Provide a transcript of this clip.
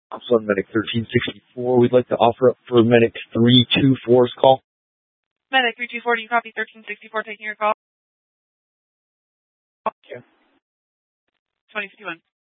Also on Medic 1364, we'd like to offer up for Medic 324's call. Medic 324, do you copy 1364 taking your call? Yeah. 2051.